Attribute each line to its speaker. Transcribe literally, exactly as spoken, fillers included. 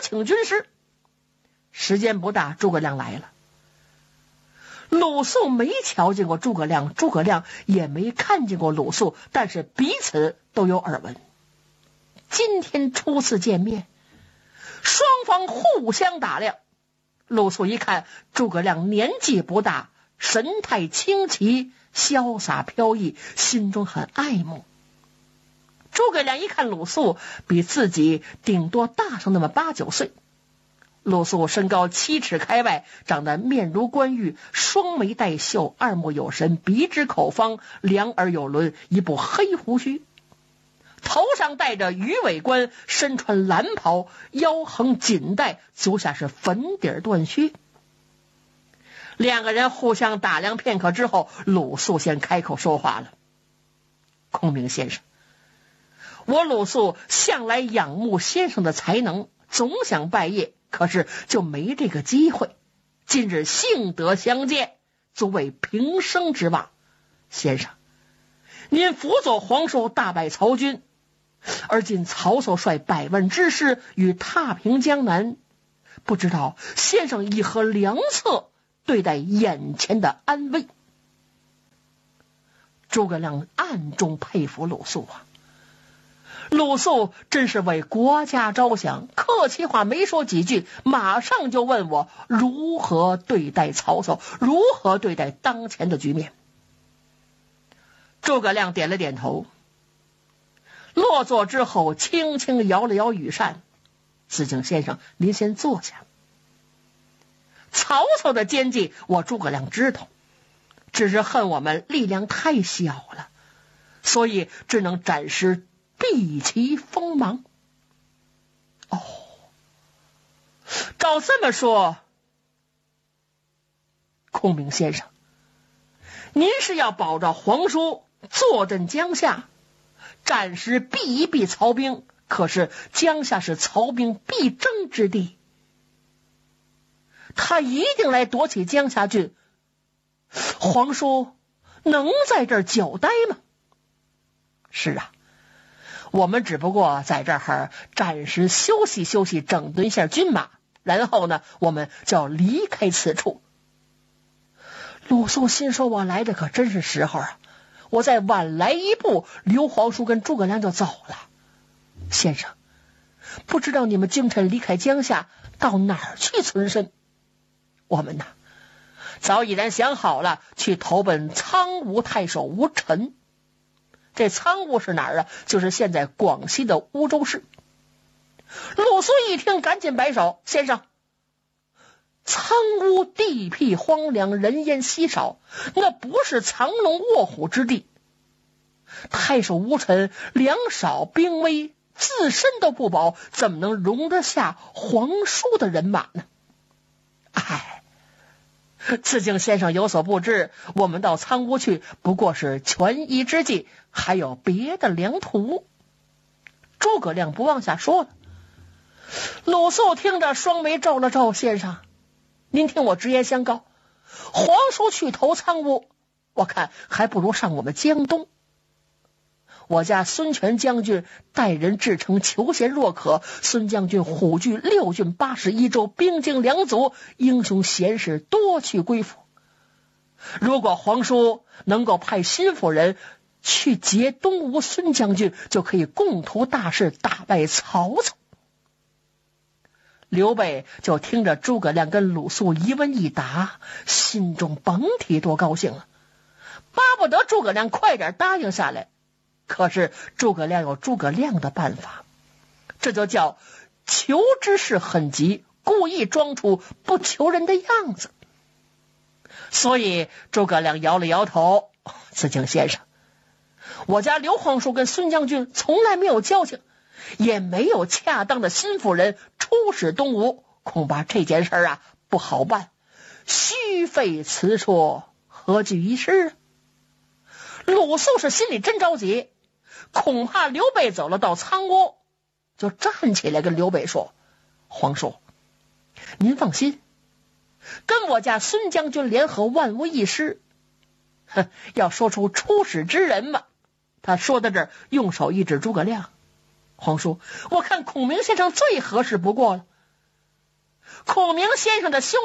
Speaker 1: 请军师。时间不大，诸葛亮来了。鲁肃没瞧见过诸葛亮，诸葛亮也没看见过鲁肃，但是彼此都有耳闻。今天初次见面，双方互相打量。鲁肃一看诸葛亮年纪不大，神态清奇，潇洒飘逸，心中很爱慕。诸葛亮一看鲁肃比自己顶多大上那么八九岁。鲁肃身高七尺开外，长得面如冠玉，双眉带秀，二目有神，鼻直口方，两耳有轮，一部黑胡须，头上戴着鱼尾冠，身穿蓝袍，腰横锦带，足下是粉底缎靴。两个人互相打量片刻之后，鲁肃先开口说话了：孔明先生，我鲁肃向来仰慕先生的才能，总想拜谒，可是就没这个机会。今日幸得相见，足为平生之望。先生，您辅佐皇叔大败曹军，而今曹操率百万之师与踏平江南，不知道先生以何良策对待眼前的安危？诸葛亮暗中佩服鲁肃啊，鲁肃真是为国家着想，客气话没说几句，马上就问我如何对待曹操，如何对待当前的局面。诸葛亮点了点头，落座之后轻轻摇了摇羽扇：子敬先生，您先坐下。曹操的奸计我诸葛亮知道，只是恨我们力量太小了，所以只能暂时避其锋芒。哦，照这么说，孔明先生，您是要保着皇叔坐镇江夏，暂时避一避曹兵，可是江夏是曹兵必争之地，他一定来夺取江夏郡，皇叔能在这儿久待吗？是啊，我们只不过在这儿暂时休息休息，整顿一下军马，然后呢，我们就要离开此处。鲁肃心说，我来的可真是时候啊，我再晚来一步，刘皇叔跟诸葛亮就走了。先生，不知道你们京臣离开江夏到哪儿去存身？我们呐，早已然想好了，去投奔苍梧太守吴臣。这苍梧是哪儿啊？就是现在广西的梧州市。鲁肃一听，赶紧摆手：先生，苍梧地僻荒凉，人烟稀少，那不是藏龙卧虎之地。太守吴臣粮少兵微，自身都不保，怎么能容得下皇叔的人马呢？哎，自敬先生有所不知，我们到苍梧去不过是权宜之计，还有别的良图。诸葛亮不往下说了。鲁肃听着，双眉皱了皱：先生，您听我直言相告，皇叔去投苍梧，我看还不如上我们江东。我家孙权将军待人至诚，求贤若渴，孙将军虎踞六郡八十一州，兵精粮足，英雄贤士多去归附。如果皇叔能够派心腹人去劫东吴孙将军，就可以共图大事，打败曹操。刘备就听着诸葛亮跟鲁肃一问一答，心中甭提多高兴了，巴不得诸葛亮快点答应下来。可是诸葛亮有诸葛亮的办法，这就叫求之事很急，故意装出不求人的样子。所以诸葛亮摇了摇头：子敬先生，我家刘皇叔跟孙将军从来没有交情，也没有恰当的心腹人出使东吴，恐怕这件事啊不好办，虚费此处，何惧一事啊？鲁肃是心里真着急，恐怕刘备走了到苍梧，就站起来跟刘备说：皇叔，您放心，跟我家孙将军联合，万无一失。哼，要说出出使之人嘛。他说到这儿，用手一指诸葛亮：皇叔，我看孔明先生最合适不过了。 孔明先生的兄